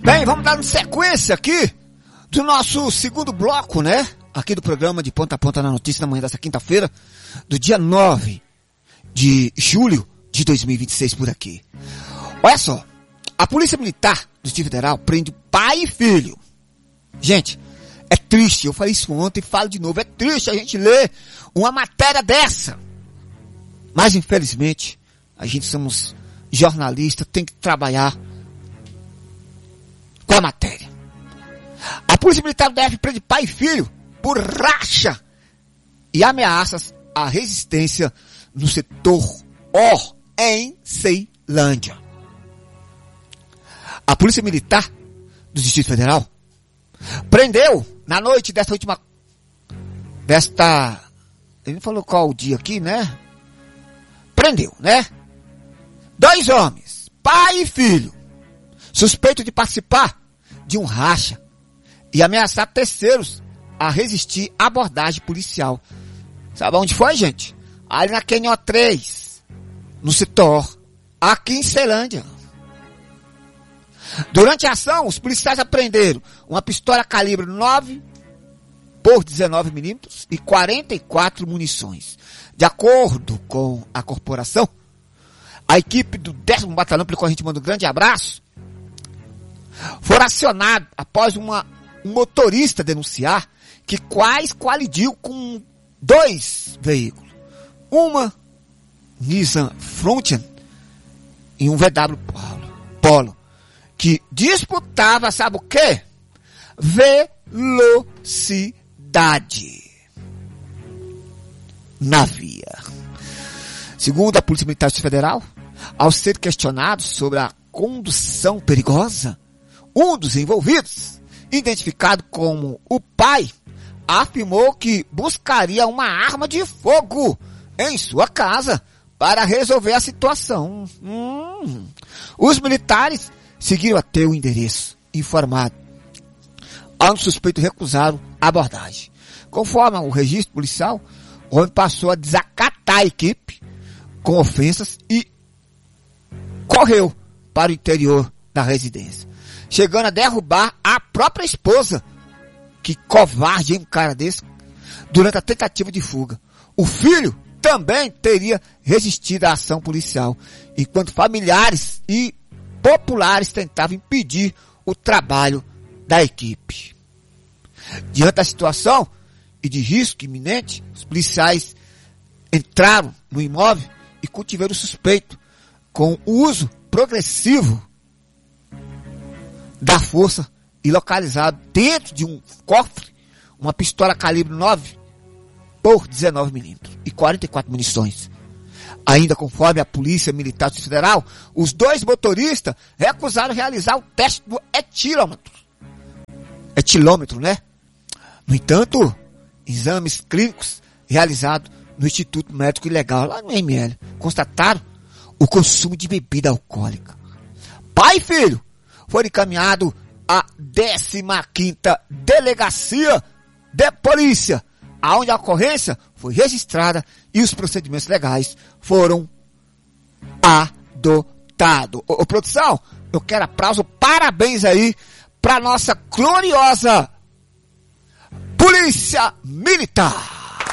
Bem, vamos dar sequência aqui do nosso segundo bloco, né? Aqui do programa de Ponta a Ponta na Notícia na manhã dessa quinta-feira, do dia 9 de julho de 2026 por aqui. Olha só, a Polícia Militar do Distrito Federal prende pai e filho. Gente, é triste, eu falei isso ontem e falo de novo, é triste a gente ler uma matéria dessa. Mas infelizmente, a gente somos jornalistas, tem que trabalhar com a matéria. A Polícia Militar do DF prende pai e filho por racha e ameaças à resistência no setor O em Ceilândia. A Polícia Militar do Distrito Federal prendeu na noite ele não falou qual o dia aqui, né? Prendeu, né? 2 homens, pai e filho, suspeitos de participar de um racha e ameaçar terceiros a resistir à abordagem policial. Sabe onde foi, gente? Ali na Canyon 3, no setor, aqui em Ceilândia. Durante a ação, os policiais apreenderam uma pistola calibre 9x19mm e 44 munições. De acordo com a corporação, a equipe do 10º Batalhão, pelo qual a gente manda um grande abraço, foram acionados após um motorista denunciar que quase colidiu com 2 veículos. Uma Nissan Frontier e um VW Polo, que disputava, sabe o quê? Velocidade na via. Segundo a Polícia Militar Federal, ao ser questionado sobre a condução perigosa, um dos envolvidos, identificado como o pai, afirmou que buscaria uma arma de fogo em sua casa para resolver a situação. Os militares seguiram até o endereço informado, onde o suspeito recusaram a abordagem. Conforme o registro policial, o homem passou a desacatar a equipe com ofensas e correu para o interior da residência, chegando a derrubar a própria esposa. Que covarde, hein, um cara desse, durante a tentativa de fuga. O filho também teria resistido à ação policial, enquanto familiares e populares tentavam impedir o trabalho da equipe. Diante da situação e de risco iminente, os policiais entraram no imóvel e contiveram o suspeito com o uso progressivo da força e localizado dentro de um cofre uma pistola calibre 9x19mm e 44 munições. Ainda conforme a Polícia Militar Federal, os 2 motoristas recusaram realizar o teste do etilômetro, né? No entanto, exames clínicos realizados no Instituto Médico Legal, lá no ML, constataram o consumo de bebida alcoólica. Pai e filho foram encaminhados à 15ª Delegacia de Polícia, aonde a ocorrência foi registrada e os procedimentos legais foram adotados. Ô produção, eu quero aplauso, parabéns aí para nossa gloriosa Polícia Militar.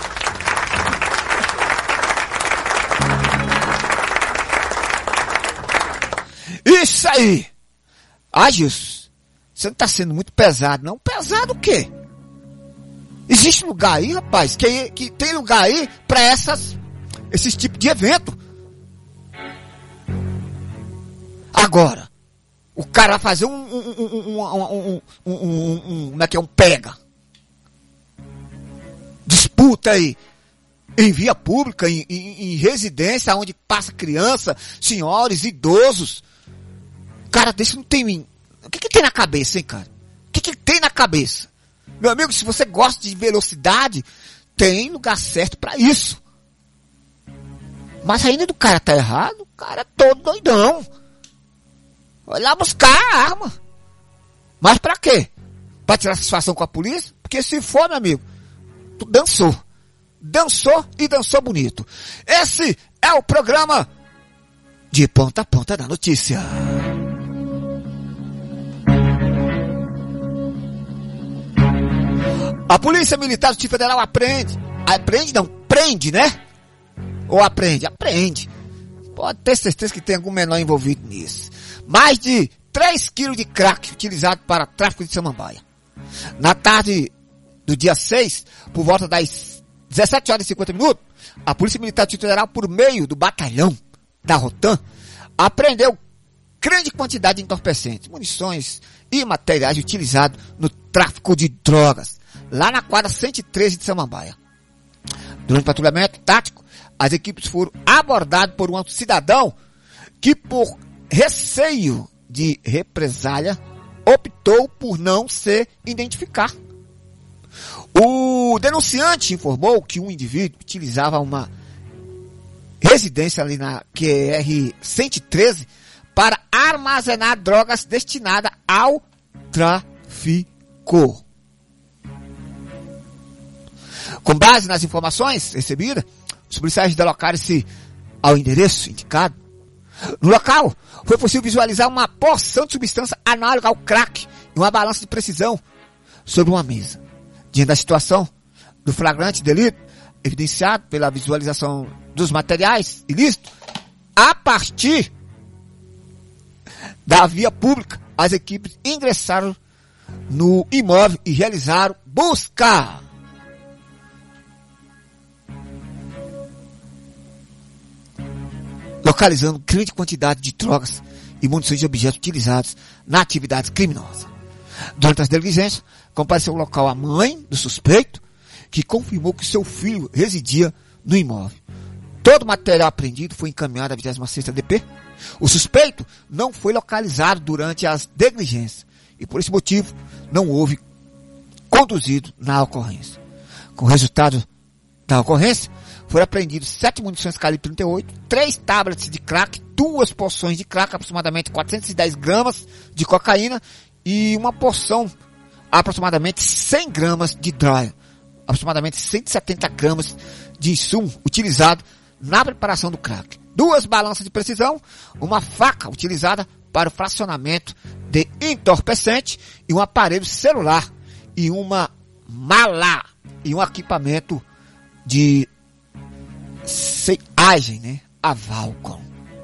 Isso aí. Gilson, você não tá sendo muito pesado, não? Pesado o quê? Existe lugar aí, rapaz, que tem lugar aí pra esses tipos de evento. Agora, o cara vai fazer como é que é, um pega. Disputa aí em via pública, em residência, onde passa criança, senhores, idosos. Cara, desse não tem... O que tem na cabeça, hein, cara? O que tem na cabeça? Meu amigo, se você gosta de velocidade, tem lugar certo pra isso. Mas ainda do cara tá errado, o cara é todo doidão. Vai lá buscar a arma. Mas pra quê? Pra tirar satisfação com a polícia? Porque se for, meu amigo, tu dançou. Dançou e dançou bonito. Esse é o programa de Ponta a Ponta da Notícia. A Polícia Militar do Distrito Federal prende, né? Ou aprende? Aprende. Pode ter certeza que tem algum menor envolvido nisso. Mais de 3 quilos de crack utilizado para tráfico de samambaia. Na tarde do dia 6, por volta das 17 horas e 50 minutos, a Polícia Militar do Distrito Federal, por meio do batalhão da Rotan, apreendeu grande quantidade de entorpecentes, munições e materiais utilizados no tráfico de drogas, lá na quadra 113 de Samambaia. Durante o patrulhamento tático, as equipes foram abordadas por um cidadão que, por receio de represália, optou por não se identificar. O denunciante informou que um indivíduo utilizava uma residência ali na QR 113 para armazenar drogas destinadas ao tráfico. Com base nas informações recebidas, os policiais deslocaram-se ao endereço indicado. No local, foi possível visualizar uma porção de substância análoga ao crack e uma balança de precisão sobre uma mesa. Diante da situação do flagrante delito, evidenciado pela visualização dos materiais ilícitos, a partir da via pública, as equipes ingressaram no imóvel e realizaram busca. Localizando grande quantidade de drogas e munições de objetos utilizados na atividade criminosa. Durante as diligências, compareceu ao local a mãe do suspeito, que confirmou que seu filho residia no imóvel. Todo o material apreendido foi encaminhado à 26ª DP. O suspeito não foi localizado durante as diligências e, por esse motivo, não houve conduzido na ocorrência. Com o resultado da ocorrência, foram apreendidos 7 munições calibre 38, 3 tablets de crack, 2 porções de crack, aproximadamente 410 gramas de cocaína e uma porção, aproximadamente 100 gramas de droga, aproximadamente 170 gramas de insumo utilizado na preparação do crack. 2 balanças de precisão, uma faca utilizada para o fracionamento de entorpecente e um aparelho celular e uma mala e um equipamento de ceagem, né? A Valcon.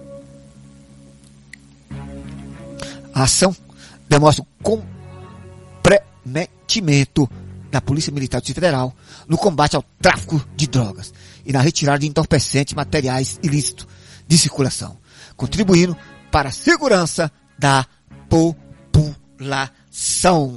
A ação demonstra o comprometimento da Polícia Militar do Distrito Federal no combate ao tráfico de drogas e na retirada de entorpecentes e materiais ilícitos de circulação, contribuindo para a segurança da população.